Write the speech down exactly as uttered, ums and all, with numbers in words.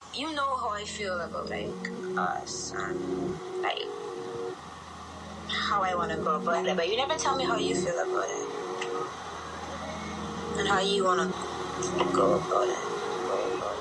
you know how I feel about like us and like how I want to go about it, but you never tell me how you feel about it and how you want to go about it.